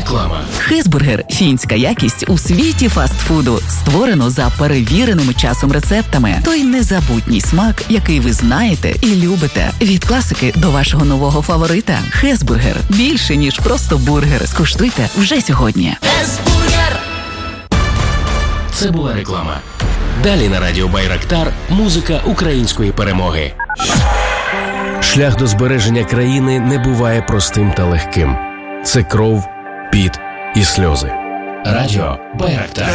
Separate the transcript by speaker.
Speaker 1: Реклама.
Speaker 2: Хезбургер – фінська якість у світі фастфуду. Створено за перевіреними часом рецептами. Той незабутній смак, який ви знаєте і любите. Від класики до вашого нового фаворита. Хезбургер – більше, ніж просто бургер. Скуштуйте вже сьогодні.
Speaker 1: Хезбургер! Це була реклама. Далі на радіо Байрактар музика української перемоги. Шлях до збереження країни не буває простим та легким. Це кров, піт і сльози. Радіо Байрактар.